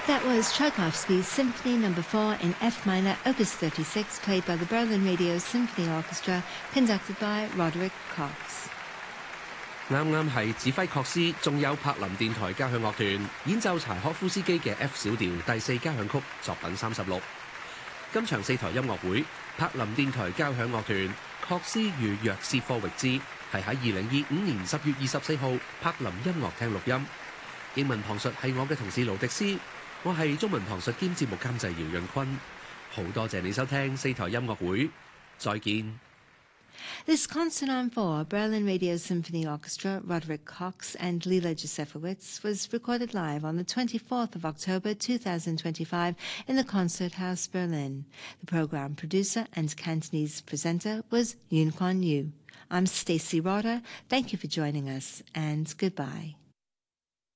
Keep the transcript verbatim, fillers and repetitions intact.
That was Tchaikovsky's Symphony Number four in F minor, Opus thirty-six, played by the Berlin Radio Symphony Orchestra, conducted by Roderick Cox. 啱啱係指揮確斯，仲有柏林電台交響樂團演奏柴可夫斯基嘅 F 小調第四交響曲作品三十六。今場四台音樂會，柏林電台交響樂團確斯與約斯科域茲係喺二零二五年十月二十四號柏林音樂廳錄音。英文旁述係我嘅同事盧迪斯，我係中文旁述兼節目監製姚潤坤。好多謝你收聽四台音樂會，再見。 This concert on four, Berlin Radio Symphony Orchestra, Roderick Cox and Lila Josefowitz, was recorded live on the twenty-fourth of October two thousand twenty-five in the Concert House, Berlin. The program producer and Cantonese presenter was Yun Kwan Yu. I'm Stacey Rotter. Thank you for joining us, and goodbye.